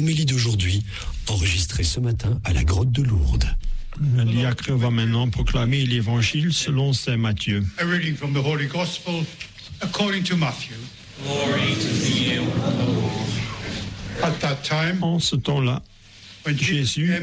l'homélie d'aujourd'hui, enregistrée ce matin à la grotte de Lourdes. Le diacre va maintenant proclamer l'évangile selon saint Matthieu. A reading from the Holy Gospel according to Matthew. Glory to thee, O Lord. At that time, En ce temps-là, when Jésus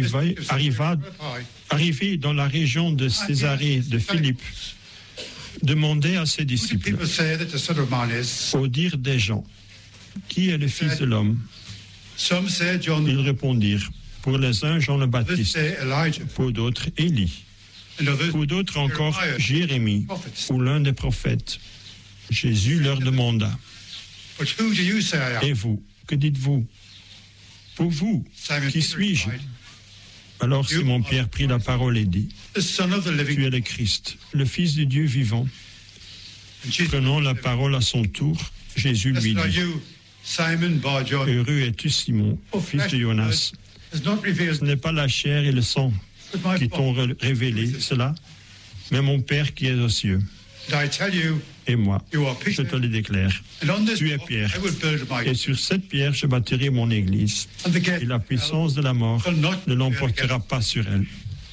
arrivé dans la région de Césarée de Philippe, demandait à ses who do disciples, people say that the Son of Man is? au dire des gens, qui est le Fils de l'homme? Some say John, Ils répondirent, pour les uns, Jean le others Baptiste, say Elijah, pour d'autres, Élie, and others pour d'autres encore, Jeremiah, Jérémie, prophets. ou l'un des prophètes. Jésus leur demanda, But who do you say I am? et vous, que dites-vous? Pour vous, Simon qui Peter suis-je? replied, Alors Simon-Pierre prit la parole et dit, the Son of the living tu es le Christ, le Fils du Dieu vivant. And Jesus Prenant la said, parole à son tour, Jésus lui Blessed are dit, you, Simon Bar-Jonah, heureux es-tu Simon, fils de Jonas. has not revealed Ce n'est pas la chair et le sang but my qui t'ont Father. révélé cela, mais mon Père qui est aux cieux. And I tell you, Et moi, you are je Peter, te le déclare. and on this Tu es rock Pierre. I will build my Et sur cette pierre, je bâtirai mon église. and the gate Et la puissance de la mort ne l'emportera pas sur elle.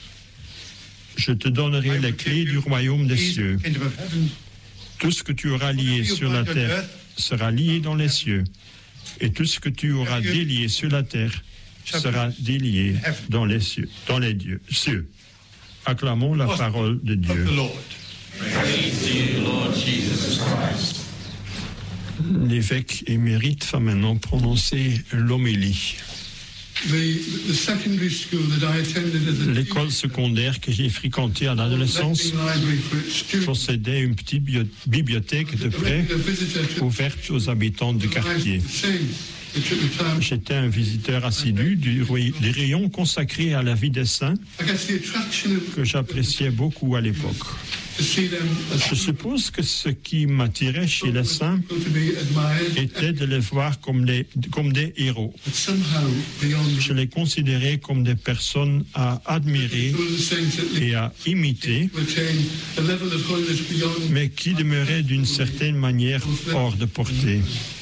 Je te donnerai les clés du royaume des cieux. Kingdom of heaven. Tout ce que tu auras lié sur la terre sera lié dans les cieux. Et tout ce que tu auras délié sur la terre sera délié dans les cieux. Cieux. Acclamons la parole de Of Dieu. the Lord. Praise thee, Lord Jesus Christ. L'évêque émérite va maintenant prononcer l'homélie. The secondary school that I attended as a L'école secondaire que j'ai fréquentée à l'adolescence library for its students. possédait une petite bibliothèque de près Regular visitor to ouverte aux habitants du quartier. saints, which at the time, J'étais un visiteur assidu des rayons consacrés à la vie des saints I guess the attraction of que j'appréciais beaucoup à l'époque. to see them as Je suppose que ce qui m'attirait chez les saints to be admired, était de les voir comme des héros. but somehow beyond Je les considérais comme des personnes à admirer some of the saints that et à imiter, to attain a level of holiness beyond mais qui demeuraient d'une certaine manière hors de portée.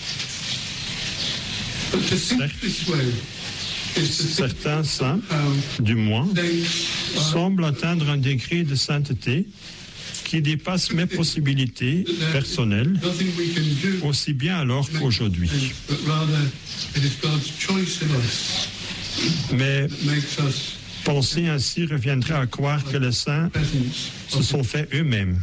but to think this way is to think Certains saints, how du moins, saints semblent atteindre un degré de sainteté qui dépasse mes possibilités personnelles, nothing we can do aussi bien alors qu'aujourd'hui. but rather it is God's choice in us Mais that makes us penser ainsi reviendrait à croire que les saints presence se sont faits eux-mêmes.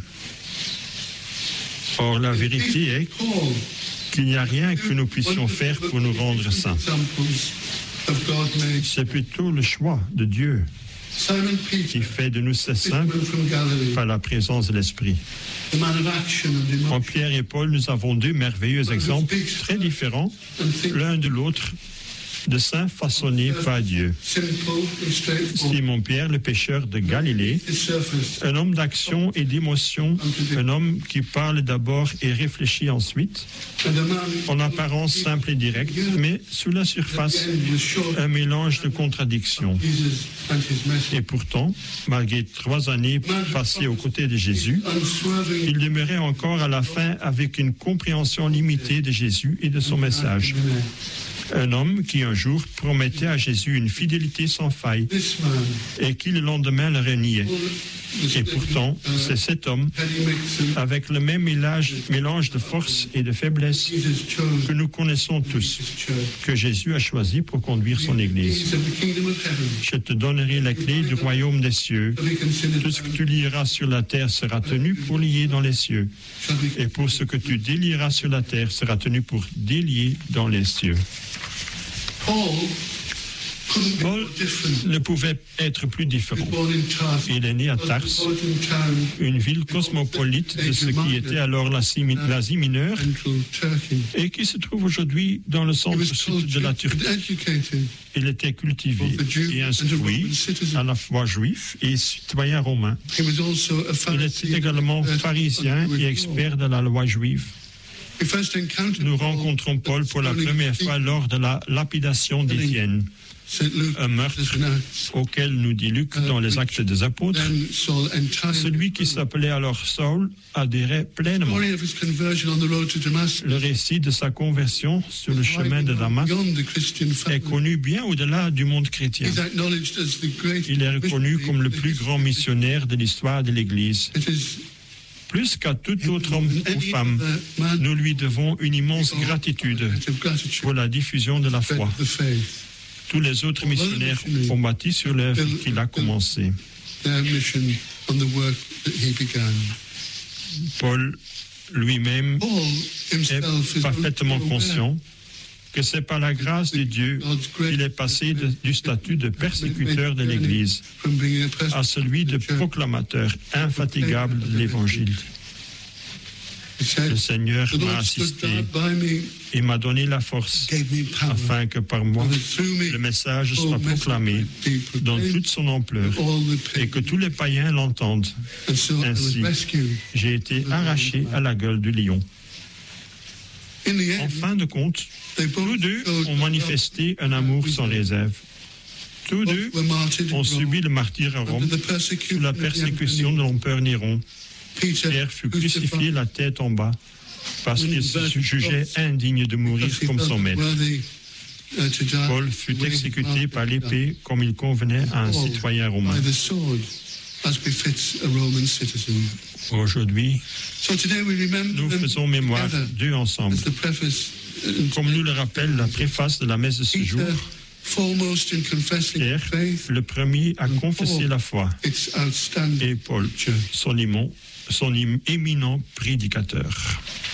Or, la vérité est Paul qu'il n'y a rien que nous puissions faire pour nous rendre saints. examples of God made. C'est plutôt le choix de Dieu Simon qui Peter, fait de nous ces saints fisherman from Galilee, par la présence de l'Esprit. the man of action and En emotion, Pierre et Paul, nous avons deux merveilleux exemples très différents and think l'un de l'autre de saints façonnés par Dieu. simple and straightforward. Simon-Pierre, le pêcheur de Galilée, His surface, un homme d'action et d'émotion, un homme qui parle d'abord et réfléchit ensuite, and a man en apparence simple et direct, mais sous la surface, again was short un mélange de contradictions. Jesus and his message. Et pourtant, malgré 3 années passées aux côtés de Jésus, Unswerving il demeurait encore à la fin avec une compréhension limitée de Jésus et de son message. Un homme qui un jour promettait à Jésus une fidélité sans faille this man, et qui le lendemain le reniait. Et pourtant, c'est cet homme, Penny Mixon, avec le même mélange de force et de faiblesse Jesus chose que nous connaissons tous, his church. que Jésus a choisi pour conduire son Église. Keys of the kingdom of heaven, Je te donnerai la clé du royaume des cieux. shall be considered Tout ce que tu lieras sur la terre sera tenu pour lier dans les cieux. shall be Et pour ce que tu délieras sur la terre sera tenu pour délier dans les cieux. Paul couldn't be Paul more different. ne pouvait être plus He différent. was born in Tarsus, Il est né à a Tars, cosmopolitan town une ville cosmopolite de ce qui était alors l'Asie mineure central Turkey. et qui se trouve aujourd'hui dans le He was centre-sud de la cultured Turquie. and educated, Il était cultivé both a Jew et and a instruit Roman à citizen. la fois juif et citoyen romain. He was also a Il Pharisee. était également and pharisien Jewish et law. expert de la loi juive. We first encountered Nous Paul rencontrons Paul pour la première fois lors de la lapidation d'Étienne. un meurtre auquel nous dit Luc dans les Actes des Apôtres. Celui qui s'appelait alors Saul adhérait pleinement. Le récit de sa conversion sur le chemin de Damas est connu bien au-delà du monde chrétien. Il est reconnu comme le plus grand missionnaire de l'histoire de l'Église. Plus qu'à tout autre homme ou femme, nous lui devons une immense gratitude pour la diffusion de la foi. Tous les autres missionnaires ont bâti sur l'œuvre qu'il a commencée. Paul lui-même est parfaitement conscient que c'est par la grâce de Dieu qu'il est passé du statut de persécuteur de l'Église à celui de proclamateur infatigable de l'Évangile. Le Seigneur m'a assisté et m'a donné la force afin que par moi, le message soit proclamé dans toute son ampleur et que tous les païens l'entendent. Ainsi, j'ai été arraché à la gueule du lion. En fin de compte, tous deux ont manifesté un amour sans réserve. Tous deux ont subi le martyre à Rome sous la persécution de l'empereur Néron. Pierre fut crucifié la tête en bas parce qu'il se jugeait indigne de mourir comme son maître. Paul fut exécuté par l'épée comme il convenait à un citoyen romain. Aujourd'hui, nous faisons mémoire d'eux ensemble. Comme nous le rappelle la préface de la messe de ce jour, Pierre, le premier à confesser la foi, et Paul, son éminent prédicateur.